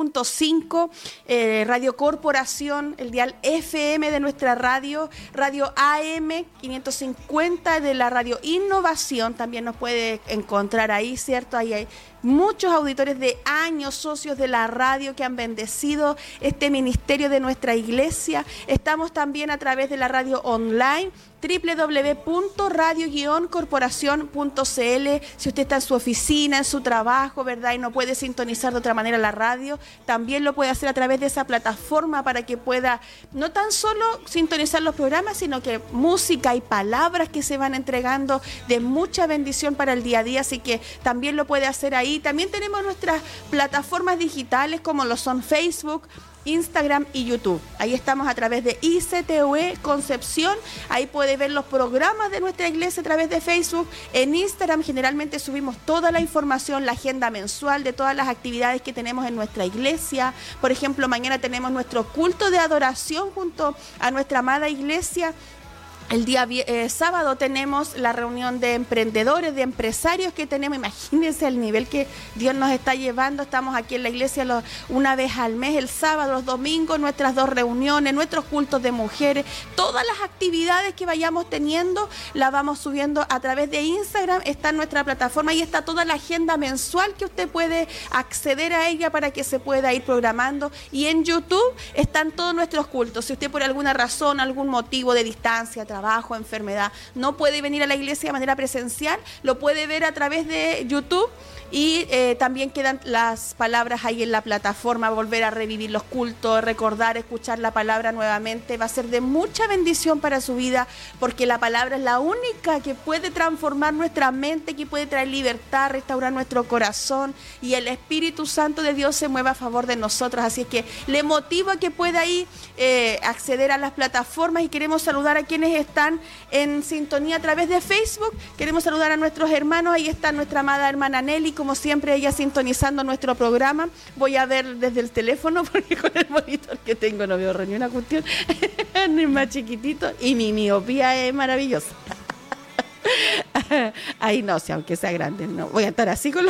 103.5, Radio Corporación, el dial FM de nuestra radio, Radio AM 550 de la Radio Innovación, también nos puede encontrar ahí, ¿cierto? Ahí hay muchos auditores de años, socios de la radio que han bendecido este ministerio de nuestra iglesia. Estamos también a través de la radio online, www.radio-corporación.cl. Si usted está en su oficina, en su trabajo, ¿verdad? Y no puede sintonizar de otra manera la radio, también lo puede hacer a través de esa plataforma para que pueda no tan solo sintonizar los programas, sino que música y palabras que se van entregando de mucha bendición para el día a día, así que también lo puede hacer ahí. También tenemos nuestras plataformas digitales como lo son Facebook, Instagram y YouTube. Ahí estamos a través de ICTUE Concepción. Ahí puede ver los programas de nuestra iglesia a través de Facebook. En Instagram generalmente subimos toda la información, la agenda mensual de todas las actividades que tenemos en nuestra iglesia. Por ejemplo, mañana tenemos nuestro culto de adoración junto a nuestra amada iglesia. El día sábado tenemos la reunión de emprendedores, de empresarios que tenemos. Imagínense el nivel que Dios nos está llevando. Estamos aquí en la iglesia una vez al mes, el sábado, los domingos, nuestras 2 reuniones, nuestros cultos de mujeres. Todas las actividades que vayamos teniendo las vamos subiendo a través de Instagram. Está en nuestra plataforma y está toda la agenda mensual que usted puede acceder a ella para que se pueda ir programando. Y en YouTube están todos nuestros cultos. Si usted por alguna razón, algún motivo de distancia, trabajo, enfermedad, no puede venir a la iglesia de manera presencial, lo puede ver a través de YouTube y también quedan las palabras ahí en la plataforma, volver a revivir los cultos, recordar, escuchar la palabra nuevamente, va a ser de mucha bendición para su vida, porque la palabra es la única que puede transformar nuestra mente, que puede traer libertad, restaurar nuestro corazón, y el Espíritu Santo de Dios se mueve a favor de nosotros, así es que le motivo a que pueda ahí acceder a las plataformas. Y queremos saludar a quienes están en sintonía a través de Facebook. Queremos saludar a nuestros hermanos. Ahí está nuestra amada hermana Nelly, como siempre ella sintonizando nuestro programa. Voy a ver desde el teléfono porque con el monitor que tengo no veo ni una cuestión. Ni más chiquitito, y mi miopía es maravillosa. Ahí no, si aunque sea grande, no voy a estar así con los...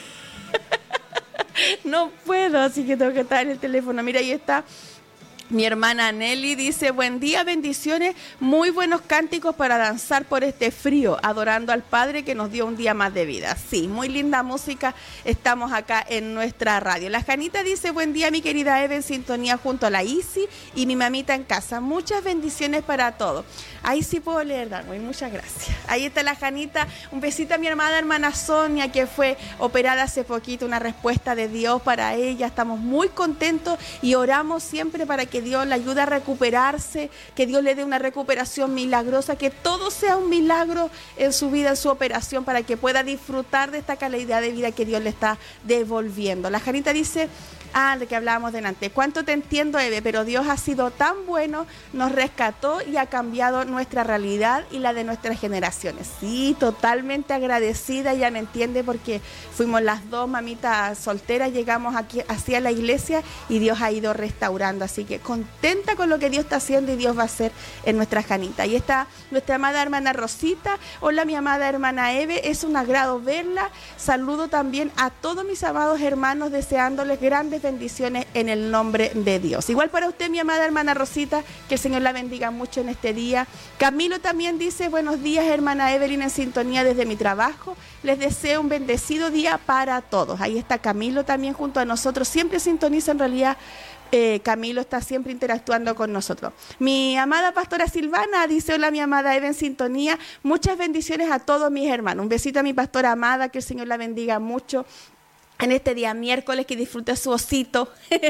No puedo, así que tengo que estar en el teléfono. Mira, ahí está mi hermana Nelly, dice: buen día, bendiciones, muy buenos cánticos para danzar por este frío, adorando al Padre que nos dio un día más de vida. Sí, muy linda música, estamos acá en nuestra radio. La Janita dice: buen día, mi querida Eve, en sintonía junto a la Isi y mi mamita en casa. Muchas bendiciones para todos. Ahí sí puedo leer, Darwin, muchas gracias. Ahí está la Janita. Un besito a mi hermana Sonia, que fue operada hace poquito, una respuesta de Dios para ella. Estamos muy contentos y oramos siempre para que Dios le ayude a recuperarse, que Dios le dé una recuperación milagrosa, que todo sea un milagro en su vida, en su operación, para que pueda disfrutar de esta calidad de vida que Dios le está devolviendo. La Janita dice: de que hablábamos delante. Cuánto te entiendo, Eve, pero Dios ha sido tan bueno, nos rescató y ha cambiado nuestra realidad y la de nuestras generaciones. Sí, totalmente agradecida, ella me entiende, porque fuimos las dos mamitas solteras, llegamos aquí hacia la iglesia y Dios ha ido restaurando, así que contenta con lo que Dios está haciendo y Dios va a hacer en nuestra Janita. Ahí está nuestra amada hermana Rosita. Hola, mi amada hermana Eve, es un agrado verla. Saludo también a todos mis amados hermanos, deseándoles grandes bendiciones en el nombre de Dios. Igual para usted, mi amada hermana Rosita, que el Señor la bendiga mucho en este día. Camilo también dice: buenos días, hermana Evelyn, en sintonía desde mi trabajo. Les deseo un bendecido día para todos. Ahí está Camilo también junto a nosotros. Siempre sintoniza, en realidad. Camilo está siempre interactuando con nosotros. Mi amada pastora Silvana dice: hola, mi amada Eve, en sintonía. Muchas bendiciones a todos mis hermanos. Un besito a mi pastora amada, que el Señor la bendiga mucho en este día miércoles, que disfrute su osito,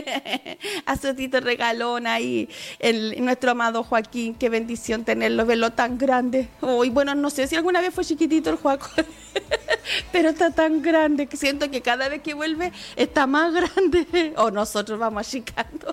a su osito regalón ahí, nuestro amado Joaquín. Qué bendición tenerlo, verlo tan grande. Uy, bueno, no sé si alguna vez fue chiquitito el Joaco, pero está tan grande que siento que cada vez que vuelve está más grande, o nosotros vamos achicando.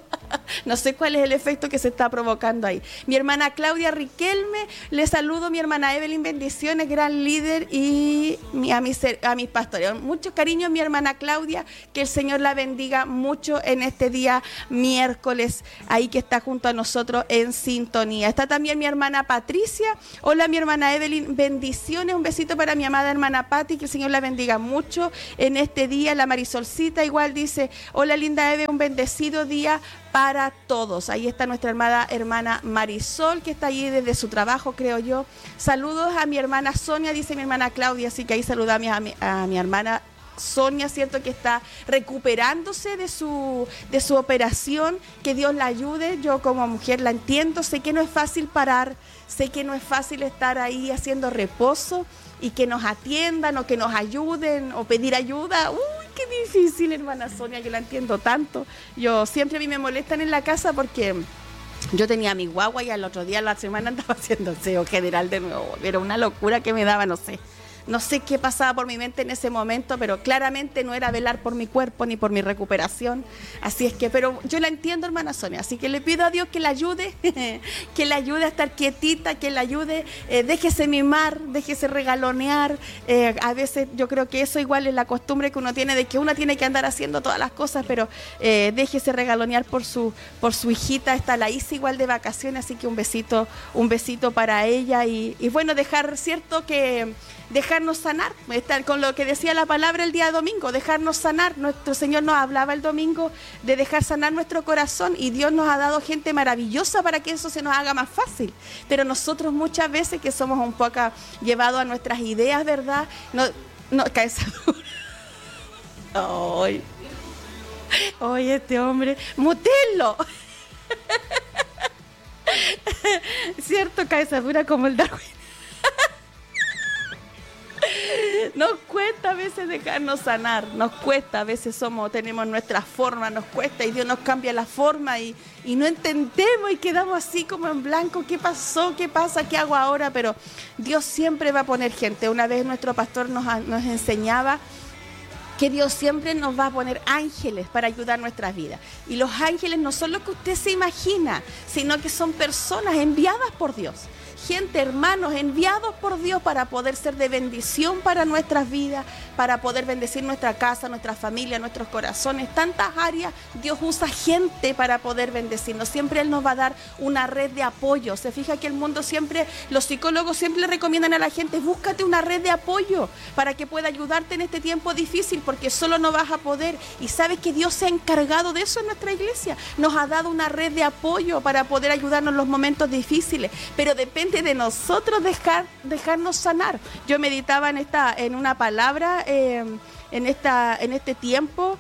No sé cuál es el efecto que se está provocando ahí. Mi hermana Claudia Riquelme, le saludo. Mi hermana Evelyn, bendiciones, gran líder, y a mis pastores. Mucho cariño, mi hermana Claudia, que el Señor la bendiga mucho en este día miércoles, ahí que está junto a nosotros en sintonía. Está también mi hermana Patricia. Hola, mi hermana Evelyn, bendiciones. Un besito para mi amada hermana Pati, que el Señor la bendiga mucho en este día. La Marisolcita igual dice: hola, linda Eve, un bendecido día para todos. Ahí está nuestra hermana Marisol, que está allí desde su trabajo, creo yo. Saludos a mi hermana Sonia, dice mi hermana Claudia, así que ahí saludamos a mi hermana Sonia, ¿cierto? Que está recuperándose de su operación. Que Dios la ayude. Yo como mujer la entiendo, sé que no es fácil parar, sé que no es fácil estar ahí haciendo reposo y que nos atiendan o que nos ayuden o pedir ayuda. ¡Uy, qué difícil, hermana Sonia! Yo la entiendo tanto. Yo siempre, a mí me molestan en la casa porque yo tenía mi guagua y al otro día, la semana, andaba haciendo aseo general de nuevo. Era una locura que me daba, no sé qué pasaba por mi mente en ese momento, pero claramente no era velar por mi cuerpo ni por mi recuperación. Así es que, pero yo la entiendo, hermana Sonia, así que le pido a Dios que la ayude, que la ayude a estar quietita, que la ayude, déjese mimar, déjese regalonear. A veces yo creo que eso igual es la costumbre que uno tiene, de que uno tiene que andar haciendo todas las cosas, pero déjese regalonear por su hijita. Está la Isa igual de vacaciones, así que un besito para ella y bueno, dejarnos sanar, estar con lo que decía la palabra el día domingo, dejarnos sanar. Nuestro Señor nos hablaba el domingo de dejar sanar nuestro corazón, y Dios nos ha dado gente maravillosa para que eso se nos haga más fácil. Pero nosotros muchas veces, que somos un poco llevados a nuestras ideas, ¿verdad? No, cabeza dura. Oye, este hombre, mutenlo. Cierto, cabeza dura como el Darwin. Nos cuesta a veces dejarnos sanar, nos cuesta, a veces tenemos nuestra forma, nos cuesta, y Dios nos cambia la forma y no entendemos y quedamos así como en blanco. ¿Qué pasó? ¿Qué pasa? ¿Qué hago ahora? Pero Dios siempre va a poner gente. Una vez nuestro pastor nos enseñaba que Dios siempre nos va a poner ángeles para ayudar nuestras vidas. Y los ángeles no son lo que usted se imagina, sino que son personas enviadas por Dios. Gente, hermanos, enviados por Dios para poder ser de bendición para nuestras vidas, para poder bendecir nuestra casa, nuestra familia, nuestros corazones. Tantas áreas, Dios usa gente para poder bendecirnos. Siempre Él nos va a dar una red de apoyo. Se fija que el mundo siempre, los psicólogos siempre le recomiendan a la gente: búscate una red de apoyo para que pueda ayudarte en este tiempo difícil, porque solo no vas a poder. Y sabes que Dios se ha encargado de eso en nuestra iglesia. Nos ha dado una red de apoyo para poder ayudarnos en los momentos difíciles, pero depende de nosotros dejarnos sanar. Yo meditaba en una palabra en este tiempo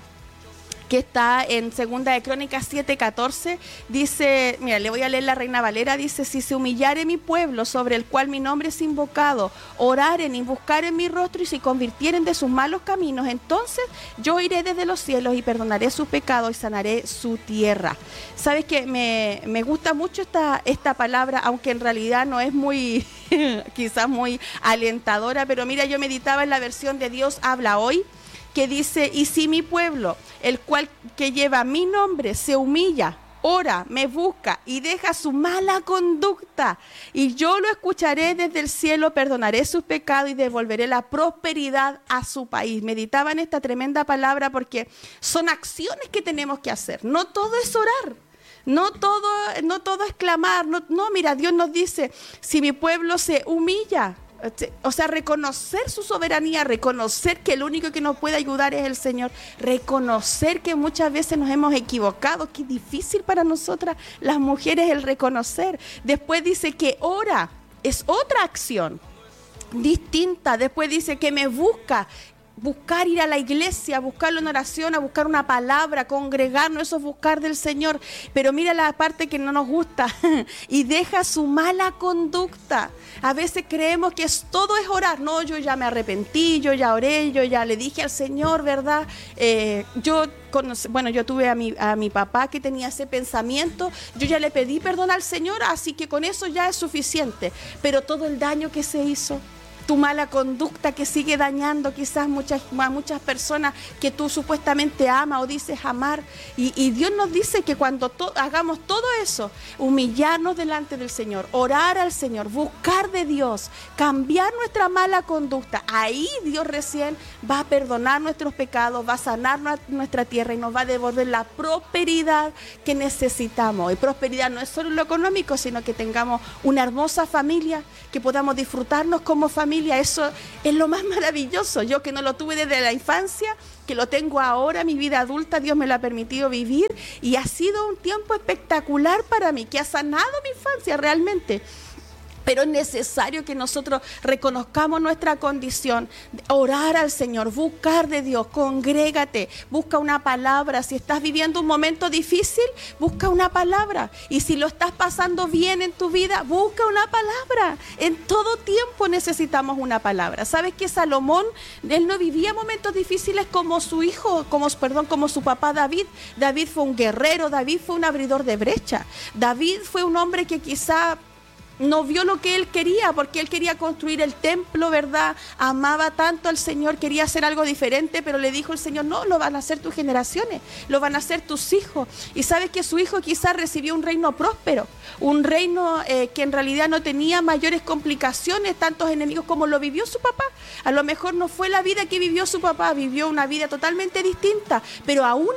que está en Segunda de Crónicas 7:14, dice, mira, le voy a leer la Reina Valera, dice: si se humillare mi pueblo, sobre el cual mi nombre es invocado, oraren y buscaren mi rostro, y si convirtieren de sus malos caminos, entonces yo iré desde los cielos y perdonaré sus pecados y sanaré su tierra. Sabes que me gusta mucho esta palabra, aunque en realidad no es muy, quizás muy alentadora, pero mira, yo meditaba en la versión de Dios Habla Hoy, que dice: y si mi pueblo, el cual que lleva mi nombre, se humilla, ora, me busca y deja su mala conducta, y yo lo escucharé desde el cielo, perdonaré sus pecados y devolveré la prosperidad a su país. Meditaba en esta tremenda palabra porque son acciones que tenemos que hacer. No todo es orar. No todo es clamar. No, mira, Dios nos dice: si mi pueblo se humilla, o sea, reconocer su soberanía, reconocer que el único que nos puede ayudar es el Señor, reconocer que muchas veces nos hemos equivocado, que es difícil para nosotras las mujeres el reconocer. Después dice que ora, es otra acción distinta. Después dice que me busca. Buscar ir a la iglesia, buscarlo en oración, a buscar una palabra, congregarnos, eso es buscar del Señor. Pero mira la parte que no nos gusta: y deja su mala conducta. A veces creemos que todo es orar. No, yo ya me arrepentí, yo ya oré, yo ya le dije al Señor, ¿verdad? Yo tuve a mi papá que tenía ese pensamiento, yo ya le pedí perdón al Señor, así que con eso ya es suficiente. Pero todo el daño que se hizo, tu mala conducta que sigue dañando quizás a muchas personas que tú supuestamente amas o dices amar. Y Dios nos dice que cuando hagamos todo eso, humillarnos delante del Señor, orar al Señor, buscar de Dios, cambiar nuestra mala conducta, ahí Dios recién va a perdonar nuestros pecados, va a sanar nuestra tierra y nos va a devolver la prosperidad que necesitamos. Y prosperidad no es solo lo económico, sino que tengamos una hermosa familia, que podamos disfrutarnos como familia. Eso es lo más maravilloso. Yo que no lo tuve desde la infancia, que lo tengo ahora, mi vida adulta, Dios me lo ha permitido vivir y ha sido un tiempo espectacular para mí, que ha sanado mi infancia realmente. Pero es necesario que nosotros reconozcamos nuestra condición, orar al Señor, buscar de Dios, congrégate, busca una palabra. Si estás viviendo un momento difícil, busca una palabra. Y si lo estás pasando bien en tu vida, busca una palabra. En todo tiempo necesitamos una palabra. ¿Sabes que Salomón, él no vivía momentos difíciles como su hijo, como su papá David? David fue un guerrero, David fue un abridor de brecha. David fue un hombre que quizá no vio lo que él quería, porque él quería construir el templo, ¿verdad? Amaba tanto al Señor, quería hacer algo diferente, pero le dijo el Señor, no, lo van a hacer tus generaciones, lo van a hacer tus hijos. Y sabes que su hijo quizás recibió un reino próspero, un reino que en realidad no tenía mayores complicaciones, tantos enemigos como lo vivió su papá. A lo mejor no fue la vida que vivió su papá, vivió una vida totalmente distinta, pero aún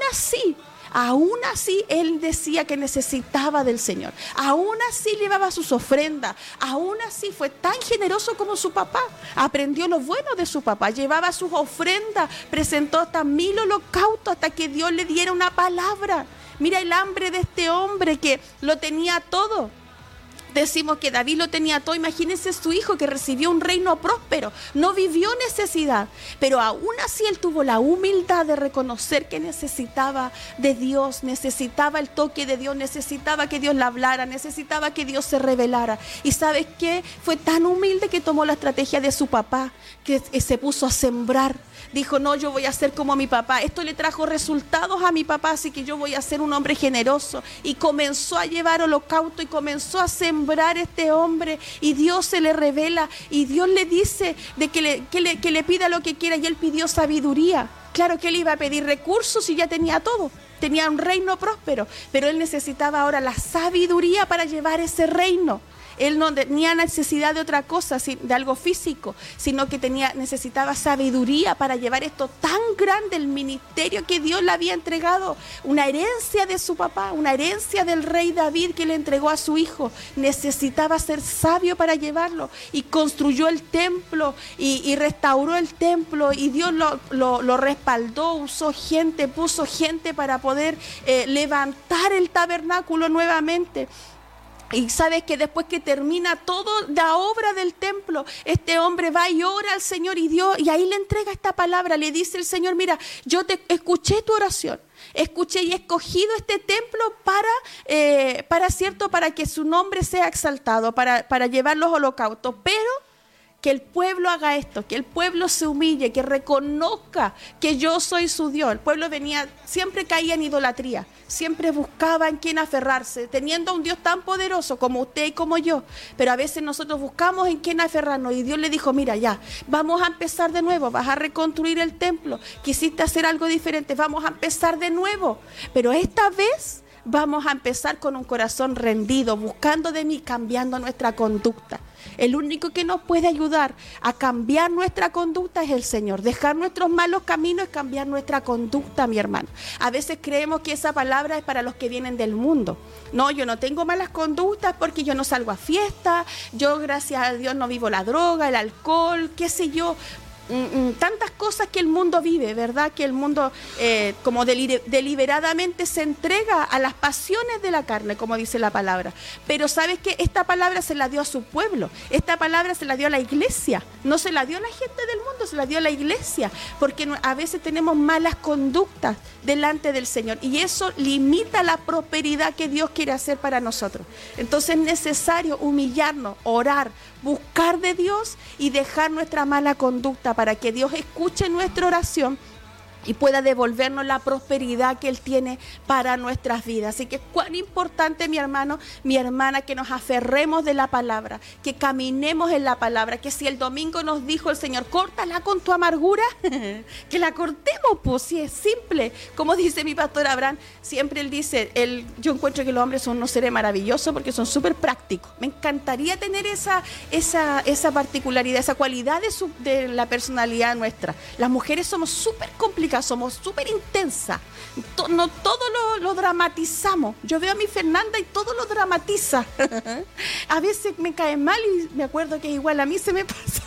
así él decía que necesitaba del Señor. Aún así llevaba sus ofrendas. Aún así fue tan generoso como su papá. Aprendió lo bueno de su papá. Llevaba sus ofrendas. Presentó hasta 1000 holocaustos hasta que Dios le diera una palabra. Mira el hambre de este hombre que lo tenía todo. Decimos que David lo tenía todo. Imagínense su hijo que recibió un reino próspero. No vivió necesidad. Pero aún así él tuvo la humildad de reconocer que necesitaba de Dios. Necesitaba el toque de Dios. Necesitaba que Dios le hablara. Necesitaba que Dios se revelara. ¿Y sabes qué? Fue tan humilde que tomó la estrategia de su papá. Que se puso a sembrar. Dijo, no, yo voy a ser como mi papá. Esto le trajo resultados a mi papá, así que yo voy a ser un hombre generoso. Y comenzó a llevar holocausto y comenzó a sembrar este hombre. Y Dios se le revela y Dios le dice de que le pida lo que quiera. Y él pidió sabiduría. Claro que él iba a pedir recursos y ya tenía todo. Tenía un reino próspero, pero él necesitaba ahora la sabiduría para llevar ese reino. Él no tenía necesidad de otra cosa, de algo físico, sino que necesitaba sabiduría para llevar esto tan grande, el ministerio que Dios le había entregado, una herencia de su papá, una herencia del rey David que le entregó a su hijo. Necesitaba ser sabio para llevarlo y construyó el templo y restauró el templo y Dios lo respaldó, puso gente para poder levantar el tabernáculo nuevamente. Y sabes que después que termina toda la obra del templo, este hombre va y ora al Señor y ahí le entrega esta palabra. Le dice el Señor, mira, yo te escuché tu oración, escuché y he escogido este templo para que su nombre sea exaltado, para llevar los holocaustos, pero que el pueblo haga esto, que el pueblo se humille, que reconozca que yo soy su Dios. El pueblo siempre caía en idolatría, siempre buscaba en quién aferrarse, teniendo a un Dios tan poderoso como usted y como yo. Pero a veces nosotros buscamos en quién aferrarnos y Dios le dijo, mira ya, vamos a empezar de nuevo, vas a reconstruir el templo, quisiste hacer algo diferente, vamos a empezar de nuevo. Pero esta vez vamos a empezar con un corazón rendido, buscando de mí, cambiando nuestra conducta. El único que nos puede ayudar a cambiar nuestra conducta es el Señor. Dejar nuestros malos caminos es cambiar nuestra conducta, mi hermano. A veces creemos que esa palabra es para los que vienen del mundo. No, yo no tengo malas conductas porque yo no salgo a fiesta, yo gracias a Dios no vivo la droga, el alcohol, qué sé yo. Tantas cosas que el mundo vive, ¿verdad? Que el mundo como deliberadamente se entrega a las pasiones de la carne, como dice la palabra. Pero ¿sabes qué? Esta palabra se la dio a su pueblo, esta palabra se la dio a la iglesia, no se la dio a la gente del mundo, se la dio a la iglesia, porque a veces tenemos malas conductas delante del Señor y eso limita la prosperidad que Dios quiere hacer para nosotros. Entonces es necesario humillarnos, orar, buscar de Dios y dejar nuestra mala conducta para que Dios escuche nuestra oración y pueda devolvernos la prosperidad que Él tiene para nuestras vidas. Así que cuán importante, mi hermano, mi hermana, que nos aferremos de la palabra, que caminemos en la palabra, que si el domingo nos dijo el Señor, córtala con tu amargura, que la cortemos, pues si es simple. Como dice mi pastor Abraham, siempre él dice, yo encuentro que los hombres son unos seres maravillosos porque son súper prácticos. Me encantaría tener esa particularidad, esa cualidad de la personalidad nuestra. Las mujeres somos súper complicadas, somos súper intensas, no todo lo dramatizamos. Yo veo a mi Fernanda y todo lo dramatiza. A veces me cae mal y me acuerdo que igual a mí se me pasa.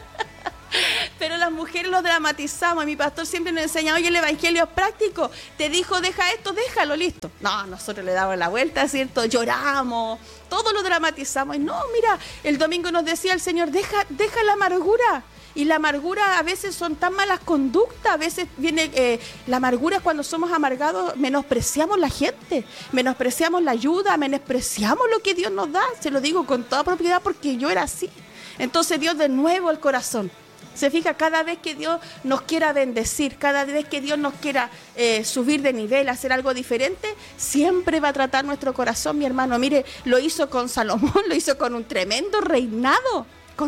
Pero las mujeres lo dramatizamos. Mi pastor siempre nos enseña, oye, el evangelio es práctico, te dijo deja esto, déjalo, listo. No, nosotros le damos la vuelta, ¿cierto? Lloramos, todo lo dramatizamos. Y no, mira, el domingo nos decía el Señor, deja la amargura. Y la amargura a veces son tan malas conductas, a veces viene la amargura cuando somos amargados, menospreciamos la gente, menospreciamos la ayuda, menospreciamos lo que Dios nos da. Se lo digo con toda propiedad porque yo era así. Entonces Dios de nuevo el corazón. Se fija, cada vez que Dios nos quiera bendecir, cada vez que Dios nos quiera subir de nivel, hacer algo diferente, siempre va a tratar nuestro corazón, mi hermano. Mire, lo hizo con Salomón, lo hizo con un tremendo reinado,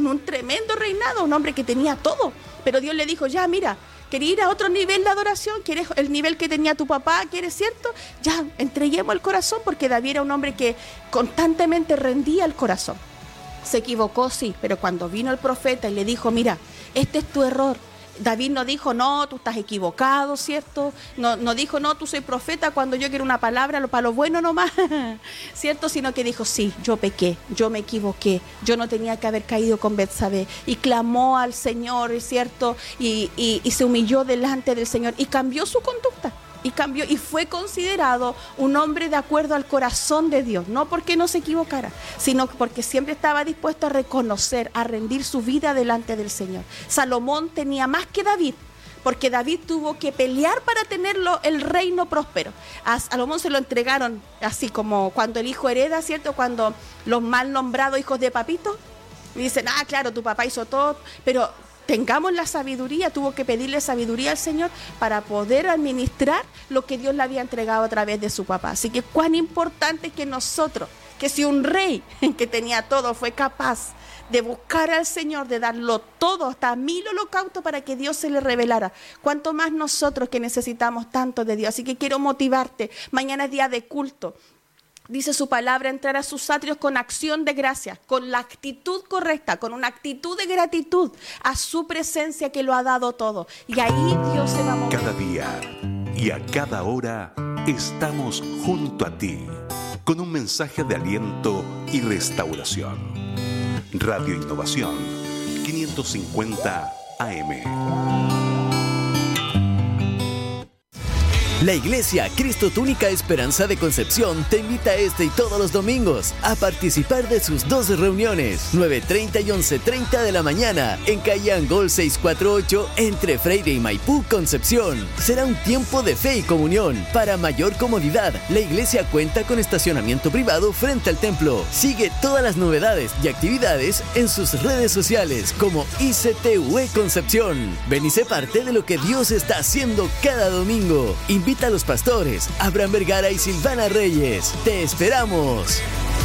un hombre que tenía todo. Pero Dios le dijo, ya, mira, ¿quieres ir a otro nivel de adoración? ¿Quieres el nivel que tenía tu papá? ¿Quieres, cierto? Ya, entreguemos el corazón, porque David era un hombre que constantemente rendía el corazón. Se equivocó, sí, pero cuando vino el profeta y le dijo, mira, este es tu error. David no dijo, no, tú estás equivocado, ¿cierto? No dijo, no, tú soy profeta cuando yo quiero una palabra para lo bueno nomás, ¿cierto? Sino que dijo, sí, yo pequé, yo me equivoqué, yo no tenía que haber caído con Betsabé. Y clamó al Señor, ¿cierto? Y se humilló delante del Señor y cambió su conducta. Y fue considerado un hombre de acuerdo al corazón de Dios, no porque no se equivocara, sino porque siempre estaba dispuesto a reconocer, a rendir su vida delante del Señor. Salomón tenía más que David, porque David tuvo que pelear para tenerlo el reino próspero. A Salomón se lo entregaron así como cuando el hijo hereda, ¿cierto? Cuando los mal nombrados hijos de papito dicen, claro, tu papá hizo todo, pero tengamos la sabiduría, tuvo que pedirle sabiduría al Señor para poder administrar lo que Dios le había entregado a través de su papá. Así que cuán importante que nosotros, que si un rey que tenía todo fue capaz de buscar al Señor, de darlo todo, hasta 1000 holocaustos para que Dios se le revelara, cuánto más nosotros que necesitamos tanto de Dios. Así que quiero motivarte, mañana es día de culto. Dice su palabra, entrar a sus atrios con acción de gracia, con la actitud correcta, con una actitud de gratitud a su presencia que lo ha dado todo. Y ahí Dios se va a mover. Cada día y a cada hora estamos junto a ti, con un mensaje de aliento y restauración. Radio Innovación, 550 AM. La Iglesia Cristo Tu Única Esperanza de Concepción te invita y todos los domingos a participar de sus 2 reuniones, 9:30 y 11:30 de la mañana, en calle Angol 648, entre Freire y Maipú, Concepción. Será un tiempo de fe y comunión. Para mayor comodidad, la iglesia cuenta con estacionamiento privado frente al templo. Sigue todas las novedades y actividades en sus redes sociales como ICTUE Concepción. Ven y sé parte de lo que Dios está haciendo cada domingo. Invita a los pastores Abraham Vergara y Silvana Reyes. ¡Te esperamos!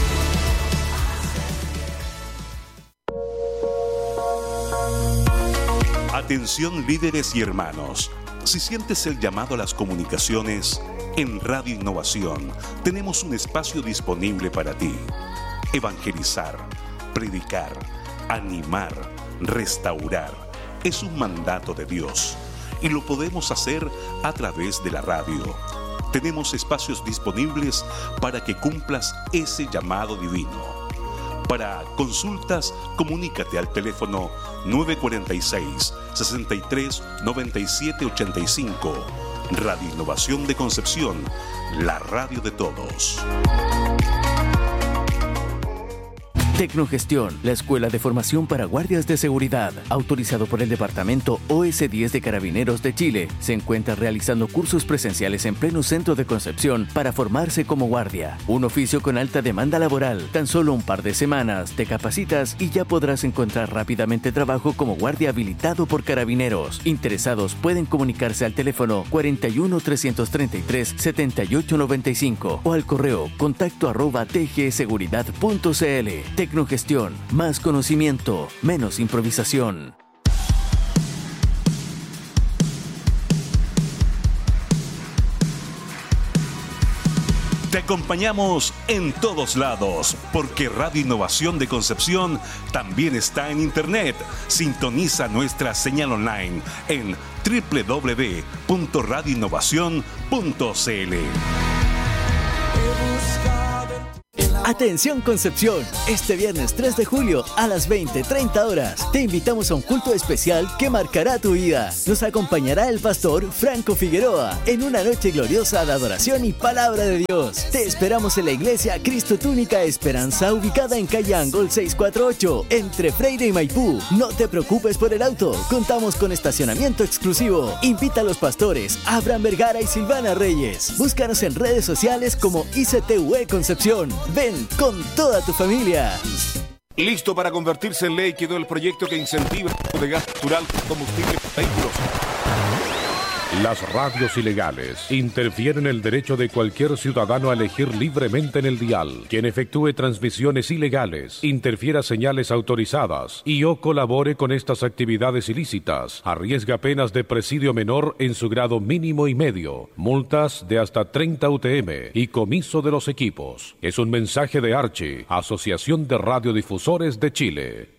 Atención líderes y hermanos. Si sientes el llamado a las comunicaciones, en Radio Innovación tenemos un espacio disponible para ti. Evangelizar, predicar, animar, restaurar. Es un mandato de Dios. Y lo podemos hacer a través de la radio. Tenemos espacios disponibles para que cumplas ese llamado divino. Para consultas, comunícate al teléfono 946-63-9785. Radio Innovación de Concepción, la radio de todos. Tecnogestión, la escuela de formación para guardias de seguridad, autorizado por el Departamento OS10 de Carabineros de Chile, se encuentra realizando cursos presenciales en pleno centro de Concepción para formarse como guardia. Un oficio con alta demanda laboral. Tan solo un par de semanas te capacitas y ya podrás encontrar rápidamente trabajo como guardia habilitado por Carabineros. Interesados pueden comunicarse al teléfono 41 333 7895 o al correo contacto@tgseguridad.cl. Tecnogestión, más conocimiento, menos improvisación. Te acompañamos en todos lados, porque Radio Innovación de Concepción también está en Internet. Sintoniza nuestra señal online en www.radioinnovacion.cl. Atención Concepción, este viernes 3 de julio a las 20:30 horas te invitamos a un culto especial que marcará tu vida. Nos acompañará el pastor Franco Figueroa en una noche gloriosa de adoración y palabra de Dios. Te esperamos en la iglesia Cristo Túnica Esperanza, ubicada en calle Angol 648, entre Freire y Maipú. No te preocupes por el auto, contamos con estacionamiento exclusivo. Invita a los pastores Abraham Vergara y Silvana Reyes. Búscanos en redes sociales como ICTUE Concepción. Ven con toda tu familia. Listo para convertirse en ley quedó el proyecto que incentiva el uso de gas natural como combustible para vehículos. Las radios ilegales interfieren el derecho de cualquier ciudadano a elegir libremente en el dial. Quien efectúe transmisiones ilegales, interfiera señales autorizadas y o colabore con estas actividades ilícitas, arriesga penas de presidio menor en su grado mínimo y medio, multas de hasta 30 UTM y comiso de los equipos. Es un mensaje de Archi, Asociación de Radiodifusores de Chile.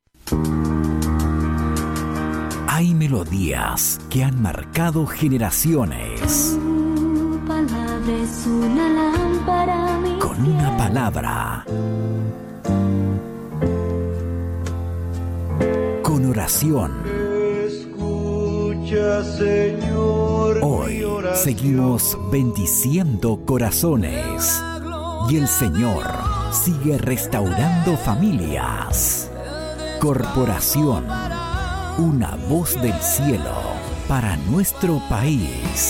Hay melodías que han marcado generaciones. Tu palabra es una lámpara a mi Con una palabra. Con oración. Escucha, Señor, Hoy seguimos bendiciendo corazones. Y el Señor sigue restaurando familias. Corporación. Una voz del cielo para nuestro país.